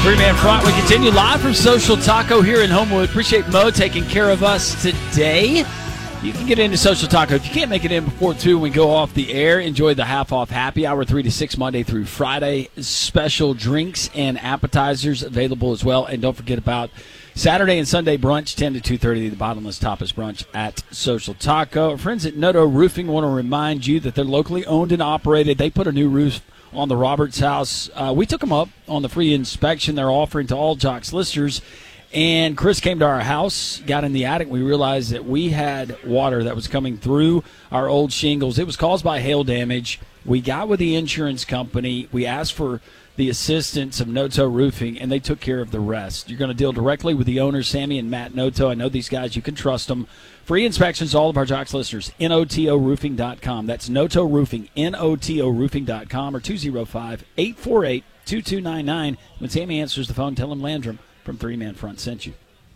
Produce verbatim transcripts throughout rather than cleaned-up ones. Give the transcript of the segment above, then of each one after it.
Three-man front. We continue live from Social Taco here in Homewood. Appreciate Mo taking care of us today. You can get into Social Taco. If you can't make it in before two when we go off the air, enjoy the half-off happy hour, three to six, Monday through Friday. Special drinks and appetizers available as well. And don't forget about Saturday and Sunday brunch, ten to two thirty, the bottomless tapas brunch at Social Taco. Our friends at Noto Roofing want to remind you that they're locally owned and operated. They put a new roof on the Roberts house. Uh, we took them up on the free inspection they're offering to all Jocks listeners. And Chris came to our house, got in the attic. We realized that we had water that was coming through our old shingles. It was caused by hail damage. We got with the insurance company. We asked for the assistance of Noto Roofing, and they took care of the rest. You're going to deal directly with the owners, Sammy and Matt Noto. I know these guys. You can trust them. Free inspections to all of our Jocks listeners. N O T O roofing dot com. That's Noto Roofing, N O T O roofing dot com, or two oh five, eight four eight, two two nine nine. When Sammy answers the phone, tell him Landrum from Three Man Front sent you.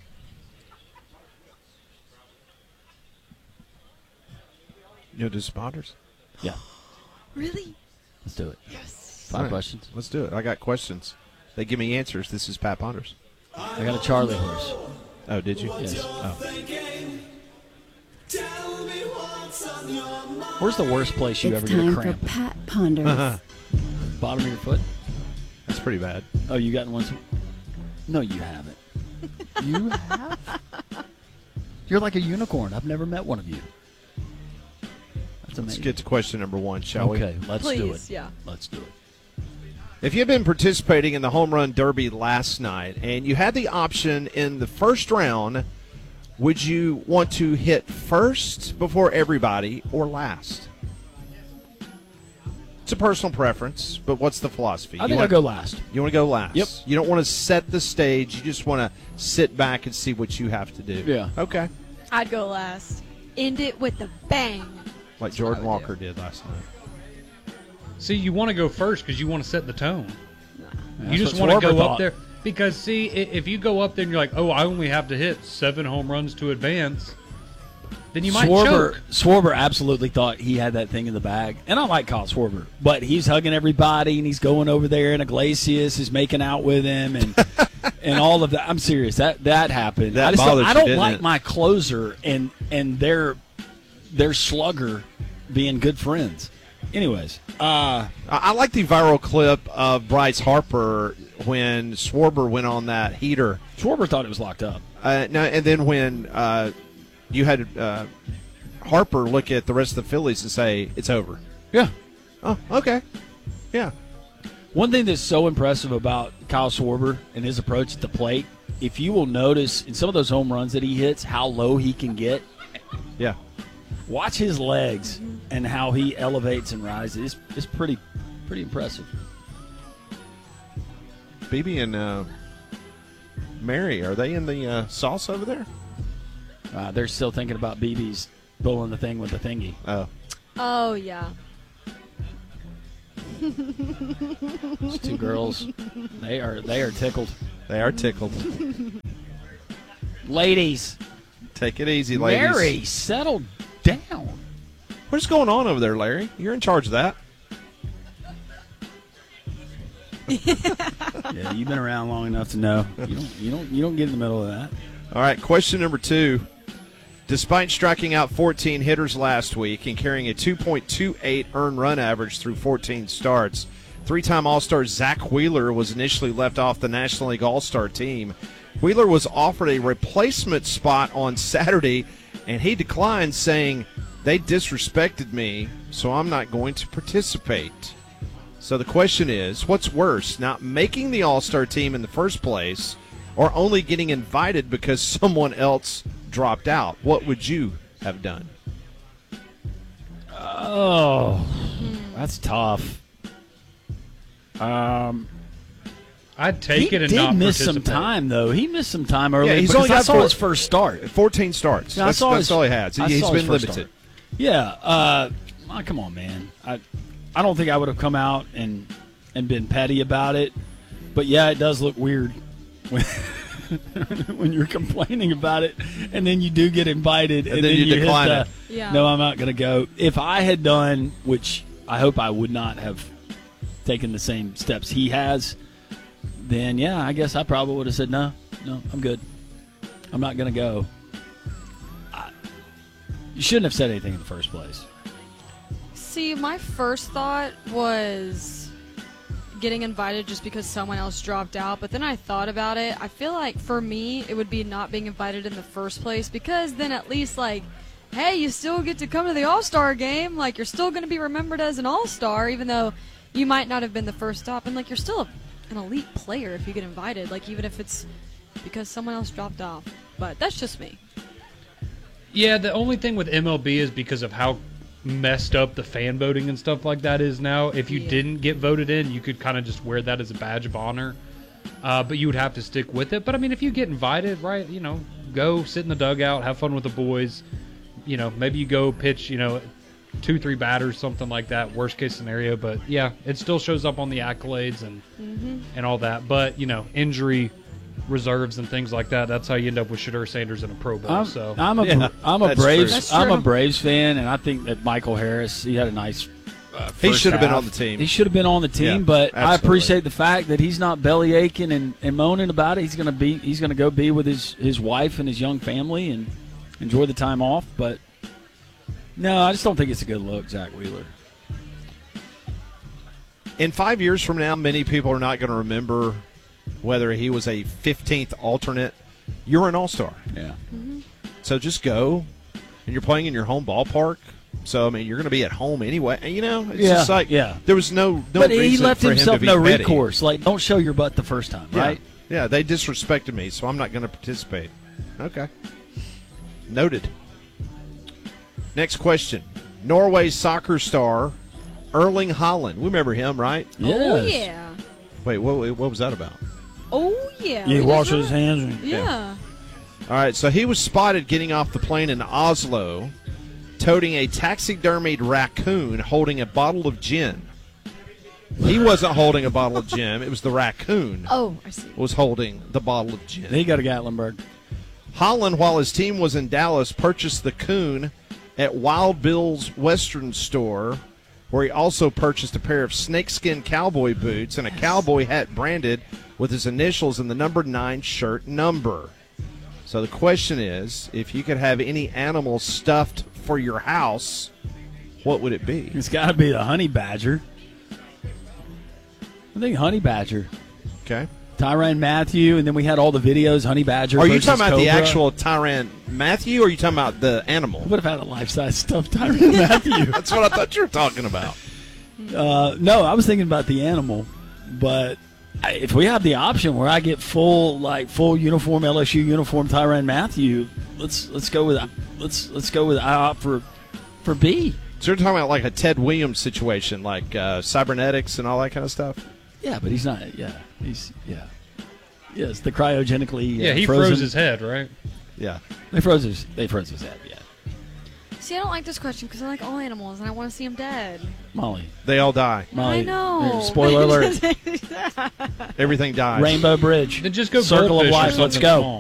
You do spotters? Yeah. Really? Let's do it. Yes. Five Right. questions. Let's do it. I got questions. They give me answers. This is Pat Ponders. I got a Charlie horse. Oh, did you? Yes. Oh. Where's the worst place you It's ever get a time for cramp? Pat Ponders. Bottom of your foot? That's pretty bad. Oh, you gotten one? No, you haven't. You have? You're like a unicorn. I've never met one of you. That's amazing. Let's get to question number one, shall we? Okay, let's do it. Please, yeah. Let's do it. If you've been participating in the Home Run Derby last night and you had the option in the first round, would you want to hit first before everybody or last? It's a personal preference, but what's the philosophy? I You think want- I'll go last. You want to go last? Yep. You don't want to set the stage. You just want to sit back and see what you have to do. Yeah. Okay. I'd go last. End it with a bang. Like Jordan Walker did last night. See, you want to go first because you want to set the tone. That's you just what want to Schwarber go thought. up there. Because, see, i- if you go up there and you're like, oh, I only have to hit seven home runs to advance, then you might Schwarber, choke. Schwarber absolutely thought he had that thing in the bag. And I like Kyle Schwarber, but he's hugging everybody, and he's going over there, and Iglesias is making out with him, and and all of that. I'm serious. That that happened. That I just don't, bothers I you, don't didn't like it? my closer and and their their slugger being good friends. Anyways, uh, I, I like the viral clip of Bryce Harper when Schwarber went on that heater. Schwarber thought it was locked up. Uh, no, and then when uh, you had uh, Harper look at the rest of the Phillies and say, it's over. Yeah. Oh, okay. Yeah. One thing that's so impressive about Kyle Schwarber and his approach at the plate, if you will notice in some of those home runs that he hits, how low he can get. Yeah. Watch his legs and how he elevates and rises. It's, it's pretty pretty impressive. B B and uh, Mary, are they in the uh, sauce over there? Uh, they're still thinking about B B's pulling the thing with the thingy. Oh. Oh, yeah. Those two girls, they are they are tickled. They are tickled. Ladies, Take it easy, ladies. Mary, settle down. What's going on over there, Larry? You're in charge of that. Yeah, you've been around long enough to know. You don't you don't you don't get in the middle of that. All right, question number two. Despite striking out fourteen hitters last week and carrying a two point two eight earned run average through fourteen starts, three-time All-Star Zach Wheeler was initially left off the National League All-Star team. Wheeler was offered a replacement spot on Saturday, and he declined, saying, "They disrespected me, so I'm not going to participate." So the question is, what's worse, not making the All-Star team in the first place or only getting invited because someone else dropped out? What would you have done? Oh, that's tough. Um, I'd take he it and did not miss some participate. time, though. He missed some time early. Yeah, he's because only I got saw four- his first start. fourteen starts. Yeah, I that's saw that's his- all he had. So I he's saw been his first limited. start. Yeah. Uh, oh, come on, man. I, I don't think I would have come out and and been petty about it. But yeah, it does look weird when, when you're complaining about it, and then you do get invited, and, And then you hit decline the, it. Yeah. No, I'm not going to go. If I had done, which I hope I would not have taken the same steps he has, then yeah, I guess I probably would have said no, no, I'm good. I'm not going to go. I, you shouldn't have said anything in the first place. See, my first thought was getting invited just because someone else dropped out, but then I thought about it. I feel like for me, it would be not being invited in the first place, because then at least, like, hey, you still get to come to the All-Star game. Like, you're still going to be remembered as an All-Star, even though you might not have been the first stop. And, like, you're still a, an elite player if you get invited, like, even if it's because someone else dropped off. But that's just me. Yeah, the only thing with M L B is because of how messed up the fan voting and stuff like that is now. If you Yeah. didn't get voted in, you could kind of just wear that as a badge of honor. Uh, but you would have to stick with it. But, I mean, if you get invited, right, you know, go sit in the dugout, have fun with the boys. You know, maybe you go pitch, you know, two, three batters, something like that, worst case scenario. But, yeah, it still shows up on the accolades and Mm-hmm. and all that. But, you know, injury reserves and things like that, that's how you end up with Shadur Sanders in a Pro Bowl. I'm, so I'm a Yeah, am a that's Braves true. That's I'm a true. Braves fan, and I think that Michael Harris, he had a nice. Uh, He first should have been half. on the team. He should have been on the team, Yeah, but I absolutely. appreciate the fact that he's not belly aching and, and moaning about it. He's gonna be he's gonna go be with his, his wife and his young family and enjoy the time off. But no, I just don't think it's a good look, Zach Wheeler. In five years from now, many people are not going to remember whether he was a fifteenth alternate. You're an all-star. Yeah. So just go, and you're playing in your home ballpark. So, I mean, you're going to be at home anyway. And, you know, it's Yeah, just like yeah. there was no, no But he reason left for him himself to be no petty. recourse. Like, don't show your butt the first time, Yeah. right? Yeah, they disrespected me, so I'm not going to participate. Okay. Noted. Next question. Norway soccer star Erling Haaland. We remember him, right? Oh, Yes. yeah. Wait, what, what was that about? Oh, yeah. He We washes did his that. hands. And, Yeah. All right, so he was spotted getting off the plane in Oslo, toting a taxidermied raccoon holding a bottle of gin. He wasn't holding a bottle of gin. It was the raccoon Oh, I see. was holding the bottle of gin. He got a Gatlinburg. Holland, while his team was in Dallas, purchased the coon at Wild Bill's Western store, where he also purchased a pair of snakeskin cowboy boots and a cowboy hat branded with his initials and the number nine shirt number. So the question is, if you could have any animal stuffed for your house, what would it be? It's got to be the honey badger. I think honey badger. Okay. Tyrann Mathieu, and then we had all the videos, honey badger. Are you versus talking about the Cobra. actual Tyrann Mathieu, or are you talking about the animal? I would have had a life-size stuffed Tyrann Mathieu. That's what I thought you were talking about. Uh, no, I was thinking about the animal, but I, if we have the option where I get full like full uniform L S U uniform Tyrann Mathieu, let's let's go with let's let's go with I opt for for B. So you're talking about like a Ted Williams situation, like uh, cybernetics and all that kind of stuff? Yeah, but he's not. Yeah, he's yeah. Yes, the cryogenically. Uh, yeah, he frozen. froze his head, right? Yeah. They froze his. They froze his head. Yeah, See, I don't like this question because I like all animals and I want to see them dead. Molly. They all die. Molly. I know. Spoiler alert. Everything dies. Rainbow Bridge. Then just go Circle of goldfish or life. Let's something go. small.